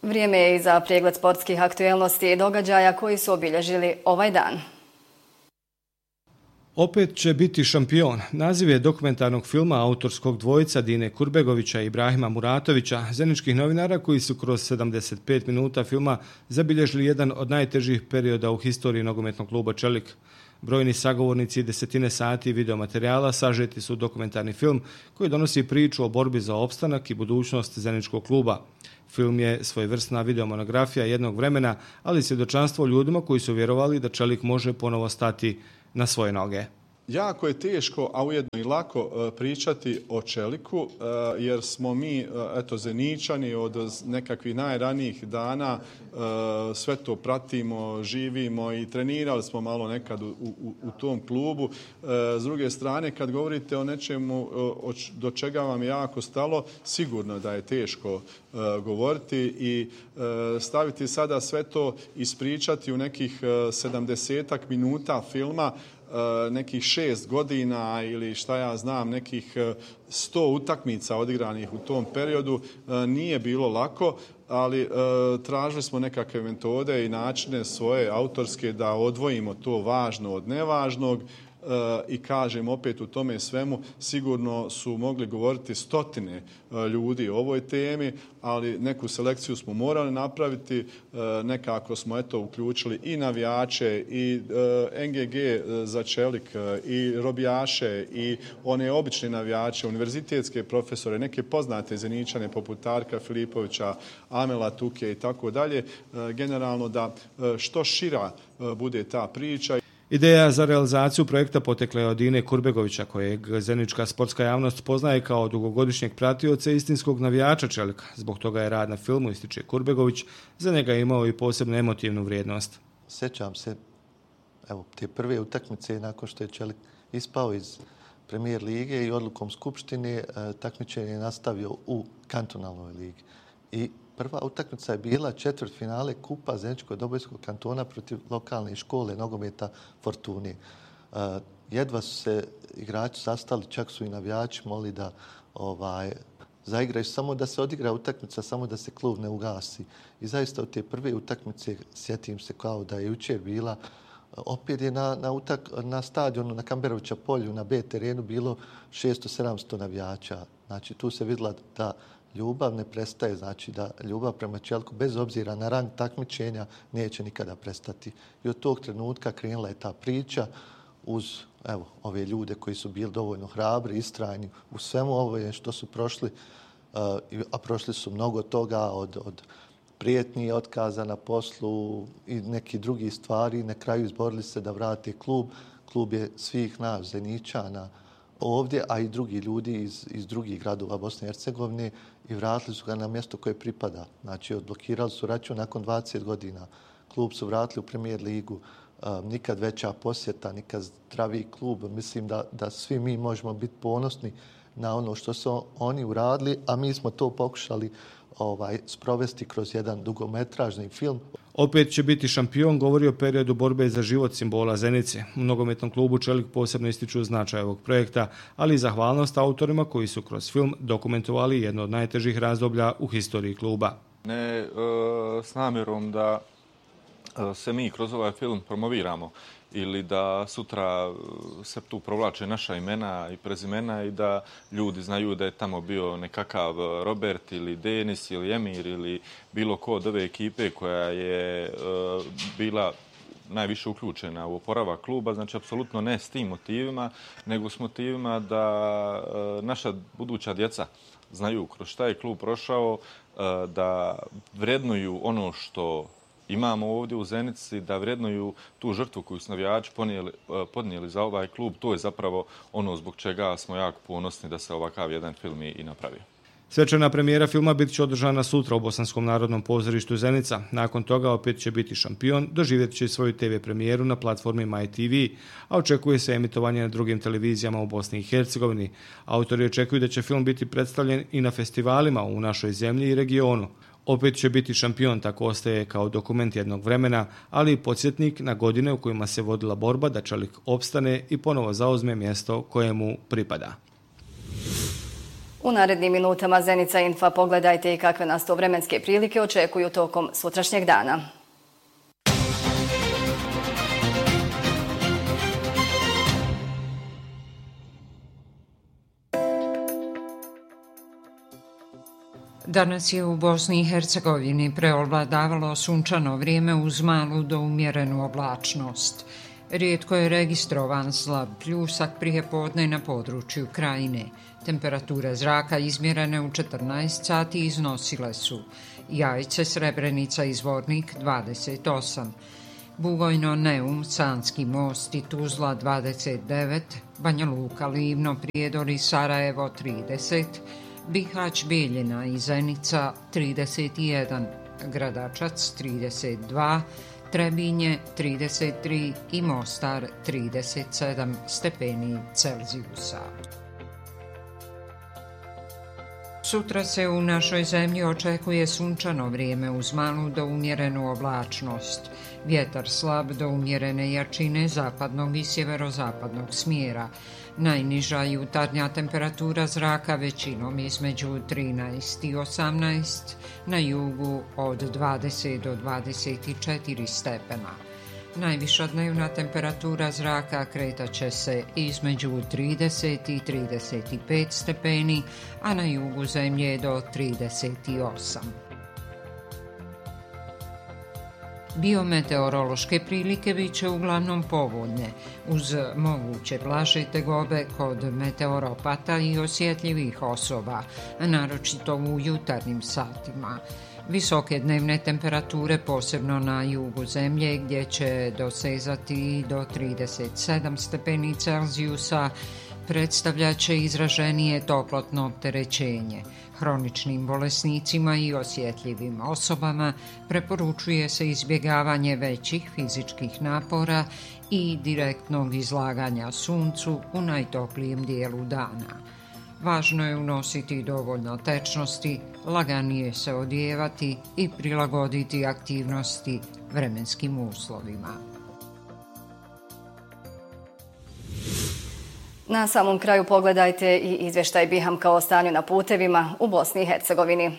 Vrijeme je i za pregled sportskih aktuelnosti i događaja koji su obilježili ovaj dan. Opet će biti šampion. Naziv je dokumentarnog filma autorskog dvojica Dine Kurbegovića i Ibrahima Muratovića, zeničkih novinara koji su kroz 75 minuta filma zabilježili jedan od najtežih perioda u historiji nogometnog kluba Čelik. Brojni sagovornici i desetine sati videomaterijala sažeti su dokumentarni film koji donosi priču o borbi za opstanak i budućnost zeničkog kluba. Film je svojevrsna videomonografija jednog vremena, ali svjedočanstvo ljudima koji su vjerovali da Čelik može ponovo stati na svoje noge. Jako je teško, a ujedno i lako pričati o Čeliku, jer smo mi, Zeničani, od nekakvih najranijih dana sve to pratimo, živimo i trenirali smo malo nekad u tom klubu. S druge strane, kad govorite o nečemu do čega vam je jako stalo, sigurno da je teško govoriti i staviti sada sve to ispričati u nekih 70 minuta filma, nekih 6 godina ili šta ja znam, nekih 100 utakmica odigranih u tom periodu, nije bilo lako, ali tražili smo nekakve metode i načine svoje autorske da odvojimo to važno od nevažnog. I kažem opet u tome svemu, sigurno su mogli govoriti stotine ljudi o ovoj temi, ali neku selekciju smo morali napraviti, nekako smo uključili i navijače i NGG za Čelik i robijaše i one obične navijače, univerzitetske profesore, neke poznate Zeničane poput Arka Filipovića, Amela Tuke i tako dalje. Generalno da što šira bude ta priča. Ideja za realizaciju projekta potekla je od Dine Kurbegovića, kojeg zenička sportska javnost poznaje kao dugogodišnjeg pratioca istinskog navijača Čelika. Zbog toga je rad na filmu, ističe Kurbegović, za njega je imao i posebnu emotivnu vrijednost. Sjećam se, te prve utakmice nakon što je Čelik ispao iz Premijer lige i odlukom Skupštine takmičenje je nastavio u kantonalnoj ligi. I prva utakmica je bila četvrtfinale Kupa Zeničko-Dobojskog kantona protiv lokalne škole nogometa Fortune. Jedva su se igrači sastali, čak su i navijači molili da zaigraju, samo da se odigra utakmica, samo da se klub ne ugasi. I zaista od te prve utakmice, sjetim se kao da je jučer bila, opet je na stadionu na Kamberovića polju, na B terenu bilo 600-700 navijača. Znači tu se vidjela da ljubav ne prestaje, znači da ljubav prema Čeliku, bez obzira na rang takmičenja, neće nikada prestati. I od tog trenutka krenula je ta priča uz ove ljude koji su bili dovoljno hrabri, istrajni u svemu ovome što su prošli, a prošli su mnogo toga od prijetnji, otkaza na poslu i neki drugi stvari. Na kraju izborili se da vrate klub. Klub je svih nas, Zeničana, ovdje, a i drugi ljudi iz drugih gradova Bosne i Hercegovine i vratili su ga na mjesto koje pripada. Znači, odblokirali su račun nakon 20 godina. Klub su vratili u Premijer ligu. Nikad veća posjeta, nikad zdraviji klub. Mislim da svi mi možemo biti ponosni na ono što su oni uradili, a mi smo to pokušali sprovesti kroz jedan dugometražni film. Opet će biti šampion, govori o periodu borbe za život simbola Zenice. U nogometnom klubu Čelik posebno ističu značaj ovog projekta, ali i zahvalnost autorima koji su kroz film dokumentovali jedno od najtežih razdoblja u historiji kluba. Ne s namjerom da se mi kroz ovaj film promoviramo ili da sutra se tu provlače naša imena i prezimena i da ljudi znaju da je tamo bio nekakav Robert ili Denis ili Emir ili bilo ko od ove ekipe koja je bila najviše uključena u oporavak kluba. Znači, apsolutno ne s tim motivima, nego s motivima da naša buduća djeca znaju kroz šta je klub prošao, da vrednuju ono što imamo ovdje u Zenici, da vrednuju tu žrtvu koju su navijači podnijeli za ovaj klub. To je zapravo ono zbog čega smo jako ponosni da se ovakav jedan film i napravi. Svečana premijera filma bit će održana sutra u Bosanskom narodnom pozorištu Zenica. Nakon toga opet će biti šampion, doživjet će svoju TV premijeru na platformi MyTV, a očekuje se emitovanje na drugim televizijama u Bosni i Hercegovini. Autori očekuju da će film biti predstavljen i na festivalima u našoj zemlji i regionu. Opet će biti šampion, tako ostaje kao dokument jednog vremena, ali i podsjetnik na godine u kojima se vodila borba da Čelik opstane i ponovo zauzme mjesto koje mu pripada. U narednim minutama Zenica Info pogledajte i kakve nas to vremenske prilike očekuju tokom sutrašnjeg dana. Danas je u Bosni i Hercegovini preovladavalo sunčano vrijeme uz malu do umjerenu oblačnost. Rijetko je registrovan slab pljusak prije podne na području Krajine. Temperature zraka izmjerene u 14 sati iznosile su Jajce, Srebrenica i Zvornik 28, Bugojno, Neum, Sanski Most i Tuzla 29, Banja Luka, Livno, Prijedor i Sarajevo 30, Bihać, Bijeljina i Zenica 31, Gradačac 32, Trebinje 33 i Mostar 37 stepeni Celzijusa. Sutra se u našoj zemlji očekuje sunčano vrijeme uz malu do umjerenu oblačnost. Vjetar slab do umjerene jačine zapadnog i sjeverozapadnog smjera. Najniža jutarnja temperatura zraka većinom između 13 i 18, na jugu od 20 do 24 stepena. Najviša dnevna temperatura zraka kretat će se između 30 i 35 stepeni, a na jugu zemlje do 38. Biometeorološke prilike bit će uglavnom povoljne, uz moguće blaže tegobe kod meteoropata i osjetljivih osoba, naročito u jutarnjim satima. Visoke dnevne temperature, posebno na jugu zemlje, gdje će dosezati do 37 stepeni Celzijusa, predstavljat će izraženije toplotno opterećenje. Hroničnim bolesnicima i osjetljivim osobama preporučuje se izbjegavanje većih fizičkih napora i direktnog izlaganja suncu u najtoplijem dijelu dana. Važno je unositi dovoljno tečnosti, laganije se odijevati i prilagoditi aktivnosti vremenskim uslovima. Na samom kraju pogledajte i izvještaj Bihamka o stanju na putevima u Bosni i Hercegovini.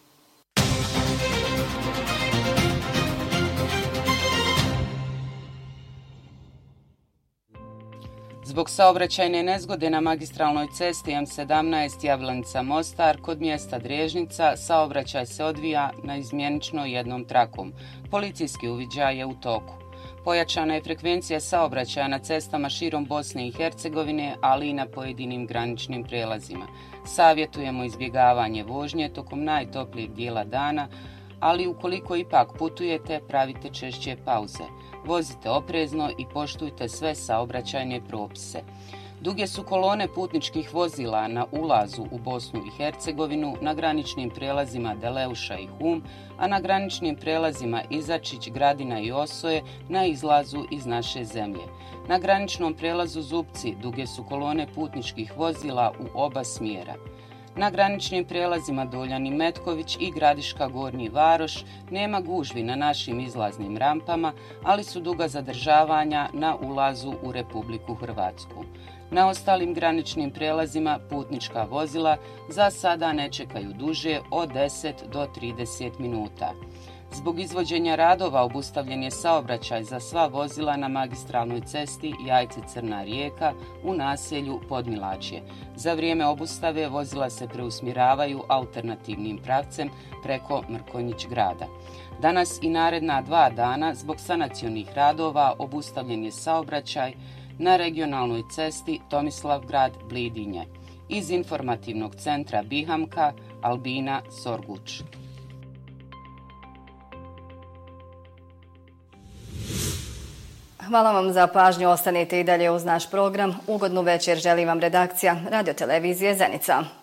Zbog saobraćajne nezgode na magistralnoj cesti M17 Jablanica-Mostar kod mjesta Drežnica saobraćaj se odvija na izmjenično jednom trakom. Policijski uviđaj je u toku. Pojačana je frekvencija saobraćaja na cestama širom Bosne i Hercegovine, ali i na pojedinim graničnim prijelazima. Savjetujemo izbjegavanje vožnje tokom najtoplijeg dijela dana, ali ukoliko ipak putujete, pravite češće pauze. Vozite oprezno i poštujte sve saobraćajne propise. Duge su kolone putničkih vozila na ulazu u Bosnu i Hercegovinu, na graničnim prijelazima Deleuša i Hum, a na graničnim prijelazima Izačić, Gradina i Osoje na izlazu iz naše zemlje. Na graničnom prijelazu Zupci duge su kolone putničkih vozila u oba smjera. Na graničnim prijelazima Doljani Metković i Gradiška Gornji Varoš nema gužvi na našim izlaznim rampama, ali su duga zadržavanja na ulazu u Republiku Hrvatsku. Na ostalim graničnim prijelazima putnička vozila za sada ne čekaju duže od 10 do 30 minuta. Zbog izvođenja radova obustavljen je saobraćaj za sva vozila na magistralnoj cesti Jajce-Crna Rijeka u naselju Podmilačje. Za vrijeme obustave vozila se preusmjeravaju alternativnim pravcem preko Mrkonjić grada. Danas i naredna 2 dana zbog sanacionih radova obustavljen je saobraćaj na regionalnoj cesti Tomislavgrad-Blidinje. Iz informativnog centra Bihamka, Albina Sorguč. Hvala vam za pažnju, ostanite i dalje uz naš program. Ugodnu večer želim vam redakcija Radio Televizije Zenica.